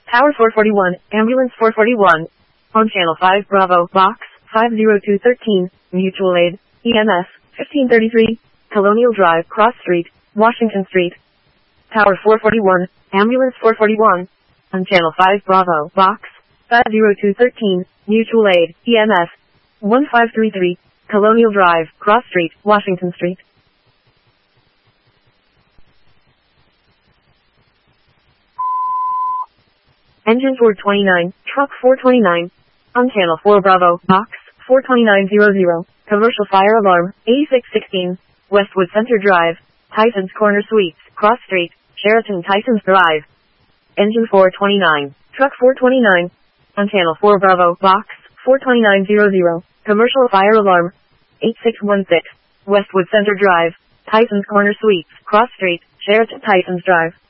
Tower 441, Ambulance 441. On Channel 5 Bravo, Box 50213, Mutual Aid, EMS 1533, Colonial Drive, Cross Street, Washington Street. Tower 441, Ambulance 441. On Channel 5 Bravo, Box 50213, Mutual Aid, EMS 1533, Colonial Drive, Cross Street, Washington Street. Engine 429, Truck 429. On Channel 4 Bravo, Box 42900, Commercial Fire Alarm 8616, Westwood Center Drive, Tysons Corner Suites, Cross Street, Sheraton Tysons Drive. Engine 429, Truck 429. On Channel 4 Bravo, Box 42900, Commercial Fire Alarm 8616, Westwood Center Drive, Tysons Corner Suites, Cross Street, Sheraton Tysons Drive.